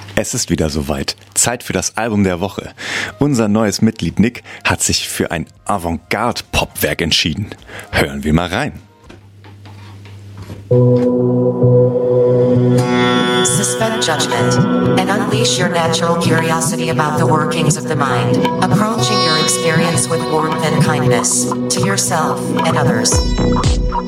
Es ist wieder soweit. Zeit für das Album der Woche. Unser neues Mitglied Nick hat sich für ein Avantgarde-Popwerk entschieden. Hören wir mal rein. Suspend judgment and unleash your natural curiosity about the workings of the mind, approaching your experience with warmth and kindness to yourself and others.